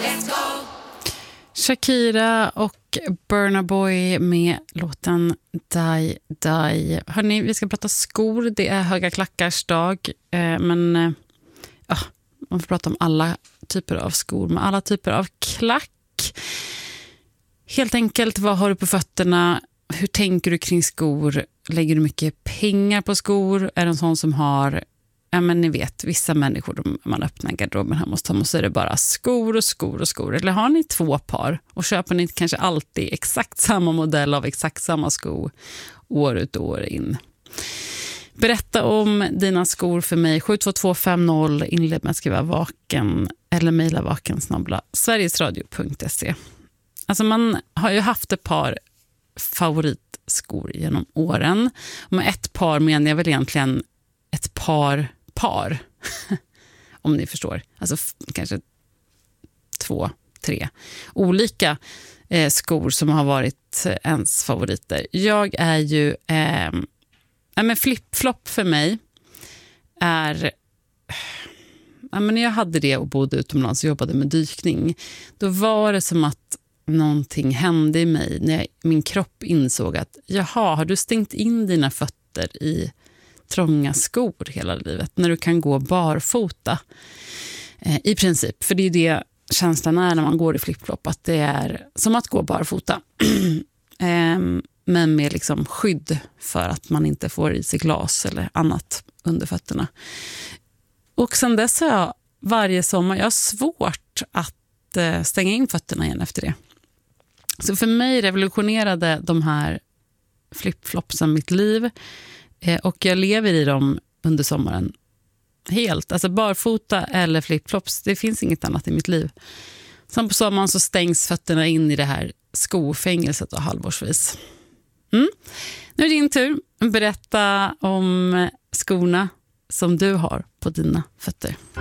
Shakira och Burna Boy med låten Die Die. Hörrni, vi ska prata skor. Det är höga klackars dag. Men man får prata om alla typer av skor med alla typer av klack. Helt enkelt, vad har du på fötterna? Hur tänker du kring skor? Lägger du mycket pengar på skor? Är det en sån som har... Ja, men ni vet, vissa människor, man öppnar garderoben hemma hos dem och så är det bara skor och skor och skor. Eller har ni 2 par och köper ni kanske alltid exakt samma modell av exakt samma sko år ut och år in? Berätta om dina skor för mig. 72250, inled med att skriva vaken eller mejla vaken@sverigesradio.se. Alltså man har ju haft ett par favoritskor genom åren. Och med ett par menar jag väl egentligen ett par om ni förstår. Alltså kanske 2, 3 olika skor som har varit ens favoriter. Jag är ju men flip-flop för mig är men när jag hade det och bodde utomlands och jobbade med dykning, då var det som att någonting hände i mig när min kropp insåg att jaha, har du stängt in dina fötter i trånga skor hela livet när du kan gå barfota i princip, för det är det känslan är när man går i flip-flop, att det är som att gå barfota men med liksom skydd för att man inte får i sig glas eller annat under fötterna. Och sen dess har jag varje sommar, jag har svårt att stänga in fötterna igen efter det. Så för mig revolutionerade de här flip-flopsen mitt liv. Och jag lever i dem under sommaren helt. Alltså barfota eller flip-flops, det finns inget annat i mitt liv. Sen på sommaren så stängs fötterna in i det här skofängelset och halvårsvis. Nu är det din tur. Berätta om skorna som du har på dina fötter.